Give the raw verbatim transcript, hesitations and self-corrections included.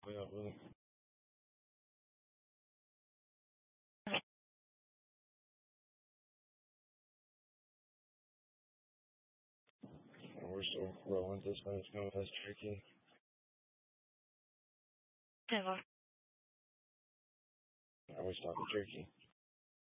Yeah, really. We're still rolling this one. It's going past Turkey. Hello. I was talking Turkey.